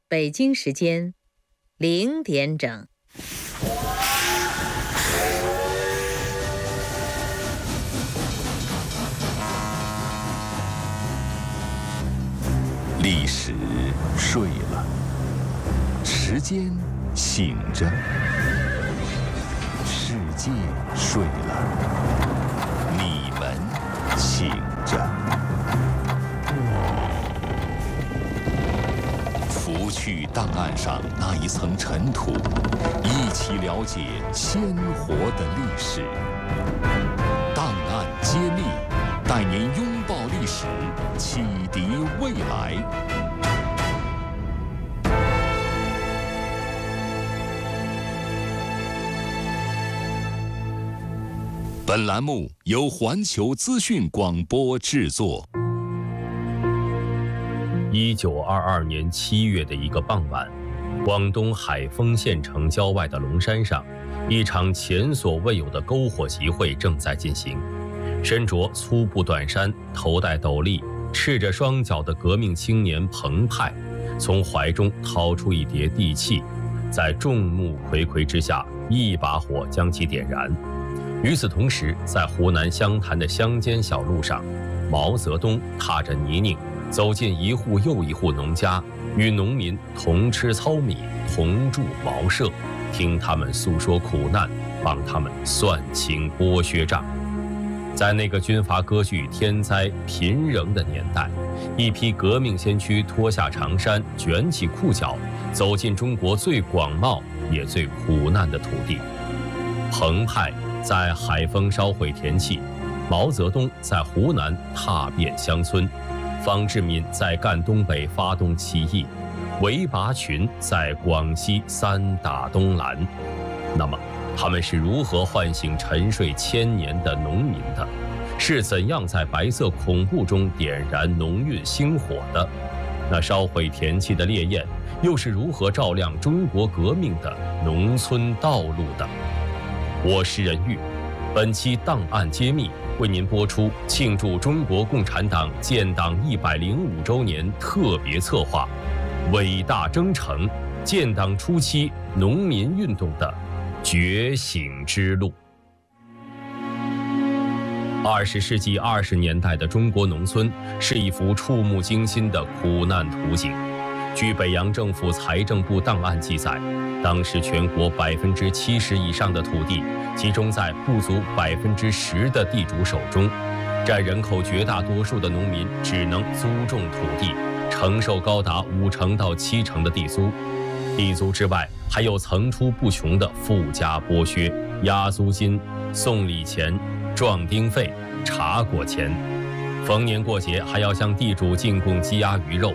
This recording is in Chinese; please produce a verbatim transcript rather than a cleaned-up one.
北京时间零点整。 历史睡了，时间醒着，世界睡了，你们醒着。拂去档案上那一层尘土，一起了解鲜活的历史。档案揭秘，带您拥抱历史，启迪未来。本栏目由环球资讯广播制作。 一九二二年七月的一个傍晚，广东海丰县城郊外的龙山上，一场前所未有的篝火集会正在进行。身着粗布短衫、头戴斗笠、赤着双脚的革命青年彭湃，从怀中掏出一叠地契，在众目睽睽之下，一把火将其点燃。与此同时，在湖南湘潭的乡间小路上，毛泽东踏着泥泞走进一户又一户农家，与农民同吃糙米，同住茅舍，听他们诉说苦难，帮他们算清剥削账。在那个军阀割据、天灾频仍的年代，一批革命先驱脱下长衫，卷起裤脚，走进中国最广袤也最苦难的土地。彭湃在海丰烧毁田契，毛泽东在湖南踏遍乡村，方志敏在赣东北发动起义，韦拔群在广西三打东兰。那么他们是如何唤醒沉睡千年的农民的？是怎样在白色恐怖中点燃农运星火的？那烧毁田契的烈焰又是如何照亮中国革命的农村道路的？我是任玉，本期档案揭秘为您播出庆祝中国共产党建党一百零五周年特别策划《伟大征程：建党初期农民运动的觉醒之路》。二十世纪二十年代的中国农村是一幅触目惊心的苦难图景。据北洋政府财政部档案记载，当时全国百分之七十以上的土地集中在不足百分之十的地主手中，占人口绝大多数的农民只能租种土地，承受高达五成到七成的地租。地租之外，还有层出不穷的附加剥削、压租金、送礼钱、壮丁费、茶果钱。逢年过节还要向地主进贡鸡鸭鱼肉，